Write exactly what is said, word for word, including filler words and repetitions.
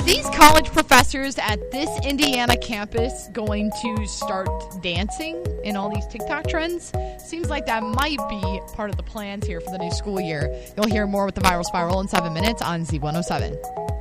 these college professors at this Indiana campus going to start dancing in all these TikTok trends? Seems like that might be part of the plans here for the new school year. You'll hear more with the Viral Spiral in seven minutes on Z one oh seven.